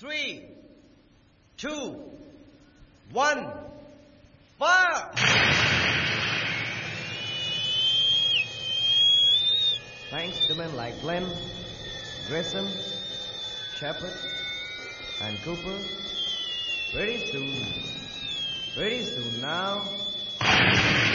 3, 2, 1, fire! Thanks to men like Glenn, Grissom, Shepard, and Cooper, pretty soon now,